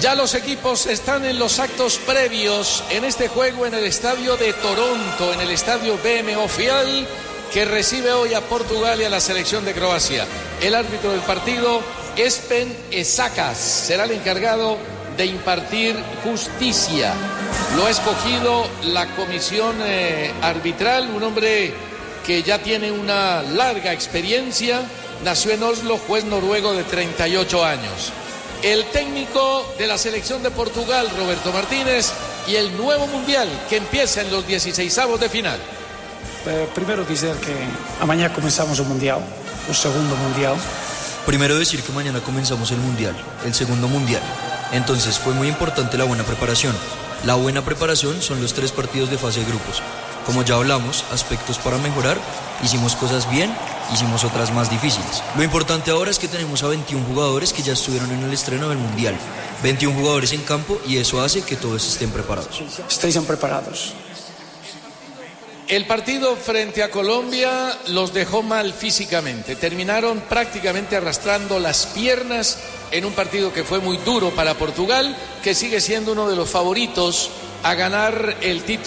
Ya los equipos están en los actos previos en este juego en el estadio de Toronto, en el estadio BMO Fiel, que recibe hoy a Portugal y a la selección de Croacia. El árbitro del partido, Espen Esakas, será el encargado de impartir justicia. Lo ha escogido la comisión arbitral, un hombre que ya tiene una larga experiencia, nació en Oslo, juez noruego de 38 años. El técnico de la selección de Portugal, Roberto Martínez, y el nuevo mundial que empieza en los 16avos de final. Primero dizer que amanhã começamos o mundial, o segundo mundial. Primero decir que mañana comenzamos el mundial, el segundo mundial. Entonces fue muy importante la buena preparación. La buena preparación son los 3 partidos de fase de grupos. Como ya hablamos, aspectos para mejorar, hicimos cosas bien, hicimos otras más difíciles. Lo importante ahora es que tenemos a 21 jugadores que ya estuvieron en el estreno del Mundial. 21 jugadores en campo y eso hace que todos estén preparados. Estén preparados. El partido frente a Colombia los dejó mal físicamente. Terminaron prácticamente arrastrando las piernas en un partido que fue muy duro para Portugal, que sigue siendo uno de los favoritos a ganar el título.